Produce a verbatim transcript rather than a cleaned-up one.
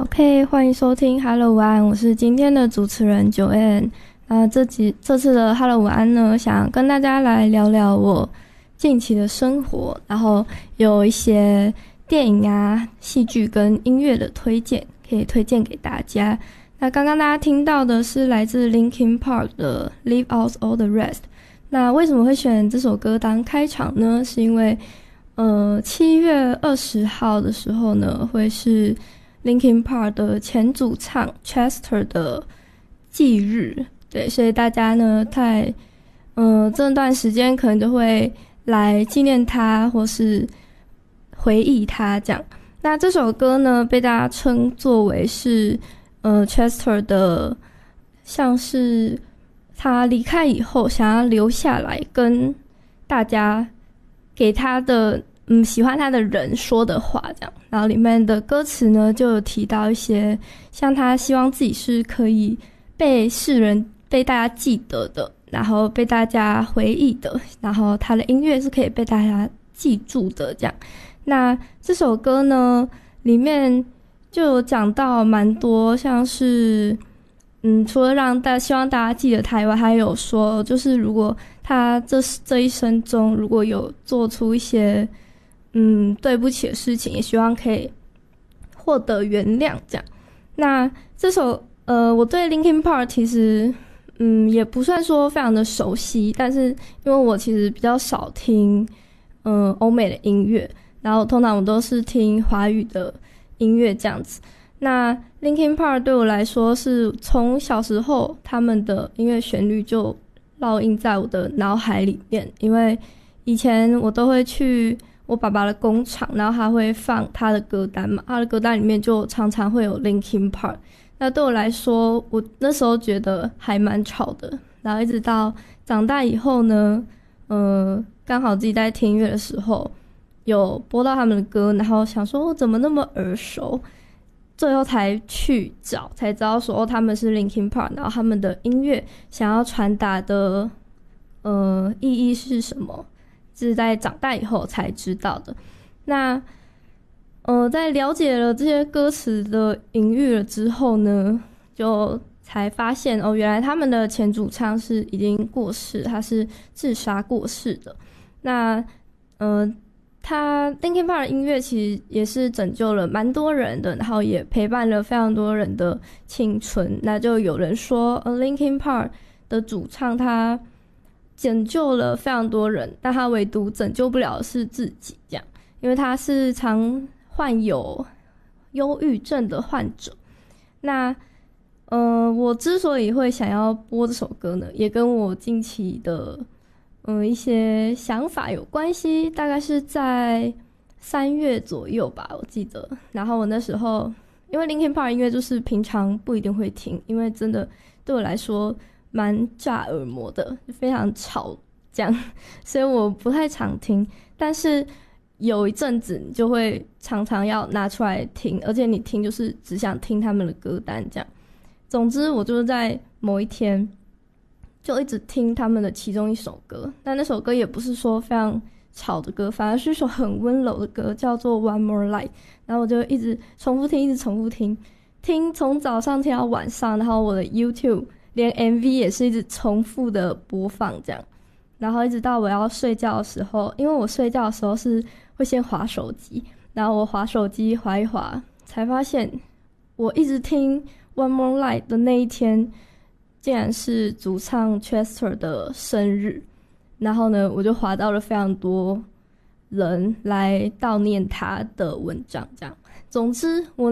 OK， 欢迎收听 Hello 晚安，我是今天的主持人九 N。那这集这次的 Hello 晚安呢，想跟大家来聊聊我近期的生活，然后有一些电影啊、戏剧跟音乐的推荐，可以推荐给大家。那刚刚大家听到的是来自 Linkin Park 的 Leave Out All the Rest。那为什么会选这首歌当开场呢？是因为呃七月二十号的时候呢，会是 Linkin Park 的前主唱 Chester 的忌日，对，所以大家呢在呃这段时间可能就会来纪念他或是回忆他这样。那这首歌呢被大家称作为是呃 Chester 的像是他离开以后想要留下来跟大家给他的嗯喜欢他的人说的话这样。然后里面的歌词呢就有提到一些像他希望自己是可以被世人被大家记得的，然后被大家回忆的，然后他的音乐是可以被大家记住的这样。那这首歌呢里面就有讲到蛮多像是嗯，除了让大家希望大家记得他以外，还有说就是如果他这这一生中如果有做出一些嗯对不起的事情，也希望可以获得原谅这样。那这首呃我对 Linkin Park 其实嗯也不算说非常的熟悉，但是因为我其实比较少听嗯欧美的音乐，然后通常我都是听华语的音乐这样子。那 Linkin Park 对我来说是从小时候他们的音乐旋律就烙印在我的脑海里面，因为以前我都会去我爸爸的工厂，然后他会放他的歌单嘛，他的歌单里面就常常会有 Linkin Park。那对我来说我那时候觉得还蛮吵的，然后一直到长大以后呢呃，刚好自己在听音乐的时候有播到他们的歌，然后想说我怎么那么耳熟，最后才去找才知道说、哦、他们是 Linkin Park， 然后他们的音乐想要传达的呃意义是什么，是在长大以后才知道的。那呃在了解了这些歌词的隐喻了之后呢，就才发现哦，原来他们的前主唱是已经过世，他是自杀过世的。那呃他 Linkin Park 的音乐其实也是拯救了蛮多人的，然后也陪伴了非常多人的青春。那就有人说呃 Linkin Park 的主唱他拯救了非常多人，但他唯独拯救不了的是自己这样，因为他是常患有忧郁症的患者。那呃我之所以会想要播这首歌呢，也跟我近期的嗯，一些想法有关系，大概是在三月左右吧，我记得。然后我那时候因为 Linkin Park 音乐就是平常不一定会听，因为真的对我来说蛮炸耳膜的，非常吵这样，所以我不太常听。但是有一阵子你就会常常要拿出来听，而且你听就是只想听他们的歌单这样。总之我就是在某一天就一直听他们的其中一首歌，但那首歌也不是说非常吵的歌，反而是一首很温柔的歌，叫做 One More Light。 然后我就一直重复听一直重复听听从早上听到晚上，然后我的 YouTube 连 M V 也是一直重复的播放这样。然后一直到我要睡觉的时候，因为我睡觉的时候是会先滑手机，然后我滑手机滑一滑才发现我一直听 One More Light 的那一天竟然是主唱 Chester 的生日。然后呢我就滑到了非常多人来悼念他的文章这样。总之我